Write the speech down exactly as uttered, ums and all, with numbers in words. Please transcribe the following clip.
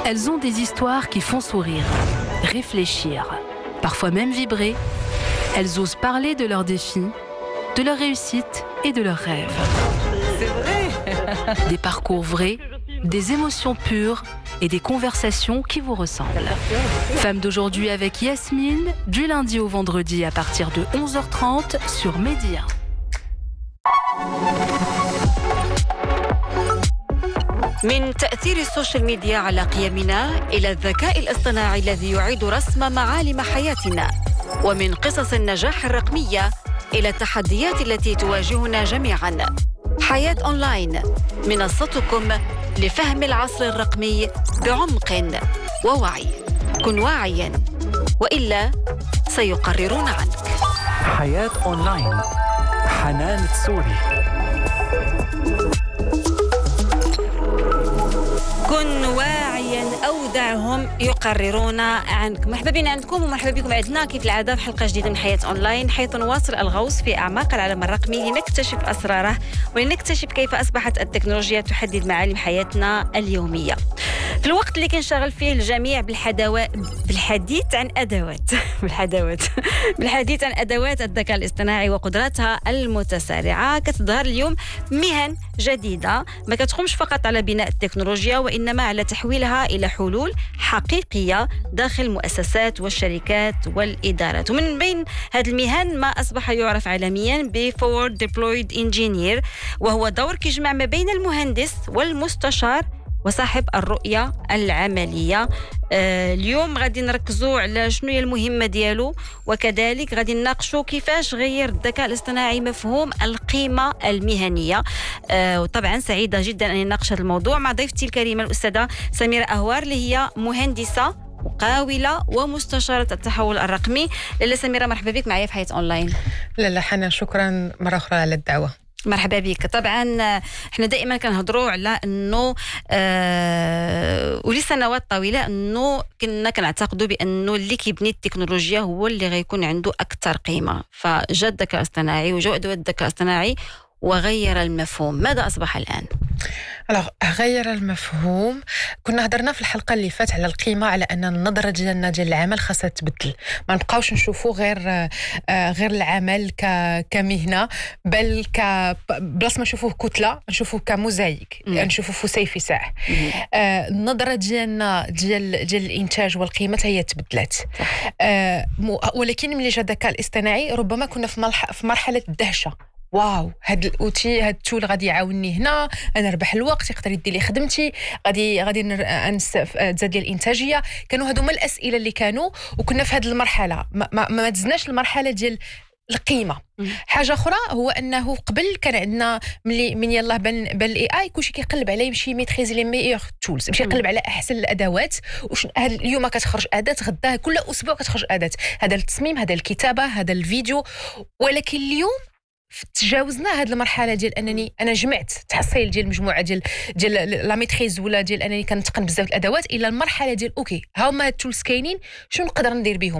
Elles ont des histoires qui font sourire, réfléchir, parfois même vibrer. Elles osent parler de leurs défis, de leurs réussites et de leurs rêves. C'est vrai. Des parcours vrais, des émotions pures et des conversations qui vous ressemblent. Femmes d'aujourd'hui avec Yasmine, du lundi au vendredi à partir de onze heures trente sur Média. من تأثير السوشيال ميديا على قيمنا إلى الذكاء الاصطناعي الذي يعيد رسم معالم حياتنا، ومن قصص النجاح الرقمية إلى التحديات التي تواجهنا جميعاً. حياة أونلاين، منصتكم لفهم العصر الرقمي بعمق ووعي. كن واعياً وإلا سيقررون عنك. حياة أونلاين، حنان تسوري. كن واعياً أو دعهم يقررون عنك. مرحبا بنا عندكم ومرحبا بكم عندنا كيف العادة في حلقة جديدة من حياة أونلاين، حيث نواصل الغوص في أعماق العالم الرقمي لنكتشف أسراره ولنكتشف كيف أصبحت التكنولوجيا تحدد معالم حياتنا اليومية. في الوقت اللي كنشغل فيه الجميع بالحدوات بالحديث عن أدوات بالحدوات بالحديث عن أدوات الذكاء الاصطناعي وقدراتها المتسارعة، كتظهر اليوم مهن جديدة ما كتقومش فقط على بناء التكنولوجيا وإنما على تحويلها إلى حلول حقيقية داخل المؤسسات والشركات والإدارات. ومن بين هذه المهن ما أصبح يعرف عالميا ب Forward Deployed Engineer، وهو دور كيجمع ما بين المهندس والمستشار وصاحب الرؤية العملية. آه اليوم غادي نركزوا على شنو هي المهمة ديالو، وكذلك غادي نناقشوا كيفاش غير الذكاء الاصطناعي مفهوم القيمة المهنية. آه وطبعا سعيدة جدا أن نناقش هذا الموضوع مع ضيفتي الكريمة الأستاذة سميرة أهوار، اللي هي مهندسة مقاولة ومستشارة التحول الرقمي. لاله سميرة، مرحبا بك معايا في حياة أونلاين. لاله حنان، شكرا مرة أخرى على الدعوة. مرحبا بك. طبعا احنا دائما كنهضروا على انه آه ولسنوات طويله انه كنا كنعتقدوا بانه اللي كيبني التكنولوجيا هو اللي غيكون عنده اكثر قيمه، فجاء الذكاء الاصطناعي وجاء ادوات الذكاء الاصطناعي وغير المفهوم. ماذا اصبح الان؟ alors غير المفهوم. كنا هضرنا في الحلقه اللي فاتت على القيمه، على ان النظره ديالنا ديال العمل خاصها تبدل، ما نبقاوش نشوفوا غير غير العمل ك كمهنه، بل ك بلاص ما نشوفوه كتله نشوفوه كموزايك، نشوفوه فسيفساء. آه النظره ديالنا ديال ديال الانتاج والقيمه هي تبدلت. آه ولكن ملي جا الذكاء الاصطناعي ربما كنا في في مرحله الدهشه. واو، هاد الاوتي هاد التول غادي يعاونني هنا، انا نربح الوقت، يقدر يدير لي خدمتي، غادي غادي تزاد ديال الانتاجيه. كانوا هادو هما الاسئله اللي كانوا، وكنا في هاد المرحله ما, ما, ما دزناش المرحله ديال القيمه. حاجه اخرى هو انه قبل كان عندنا ملي من يلاه بان بان الاي اي كلشي كيقلب عليه يمشي يميتريزي لي ميور تولز، يمشي يقلب على احسن الادوات. وش اليوم كتخرج اداه، غدا كل اسبوع كتخرج اداه، هذا التصميم، هذا الكتابه، هذا الفيديو. ولكن اليوم تجاوزنا هذه المرحله ديال انني انا جمعت تحصيل ديال مجموعه ديال ديال لا ميتريز ولا ديال انني كنتقن بزاف الادوات، الى المرحله ديال اوكي ها هما التولز كاينين، شنو نقدر ندير بهم.